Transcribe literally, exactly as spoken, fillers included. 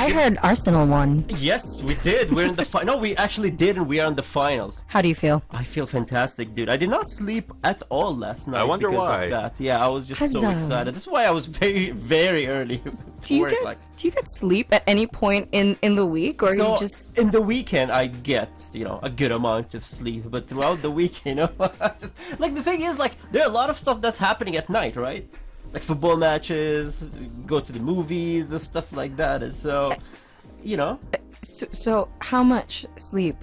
I heard Arsenal won. Yes, we did. We're in the fi- no, we actually did, and we are in the finals. How do you feel? I feel fantastic, dude. I did not sleep at all last night. I wonder because why. Of that. Yeah, I was just so Huzzah. excited. This is why I was very, very early. Do you work, get like. do you get sleep at any point in in the week, or So you just? in the weekend, I get you know a good amount of sleep, but throughout the week, you know, just, like the thing is, like there are a lot of stuff that's happening at night, right? Like football matches, go to the movies, and stuff like that. And so, you know. So, so how much sleep